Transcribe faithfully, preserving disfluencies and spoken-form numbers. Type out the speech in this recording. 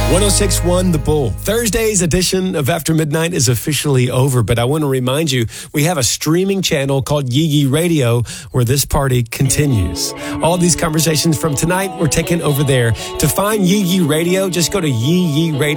one oh six point one The Bull. Thursday's edition of After Midnight is officially over, but I want to remind you, we have a streaming channel called Yee Yee Radio where this party continues. All these conversations from tonight were taken over there. To find Yee Yee Radio, just go to Yee Yee Radio.